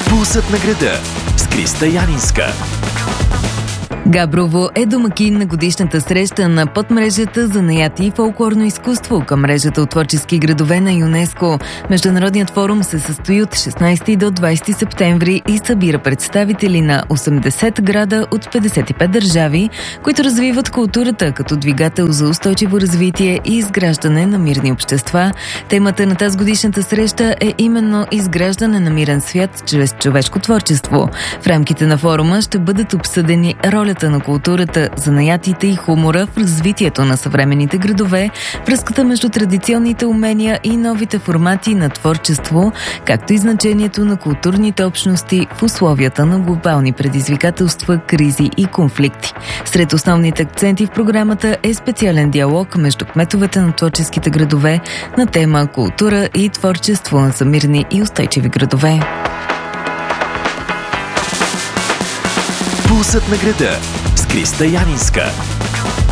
Пулсът на града с Криста Янинска. Габрово е домакин на годишната среща на подмрежата занаяти и фолклорно изкуство към мрежата от творчески градове на ЮНЕСКО. Международният форум се състои от 16 до 20 септември и събира представители на 80 града от 55 държави, които развиват културата като двигател за устойчиво развитие и изграждане на мирни общества. Темата на тази годишната среща е именно изграждане на мирен свят чрез човешко творчество. В рамките на форума ще бъдат обсъдени ролята на културата, занаятите и хумора в развитието на съвременните градове, връзката между традиционните умения и новите формати на творчество, както и значението на културните общности в условията на глобални предизвикателства, кризи и конфликти. Сред основните акценти в програмата е специален диалог между кметовете на творческите градове на тема култура и творчество за мирни и устойчиви градове. Пулсът на града с Криста Янинска.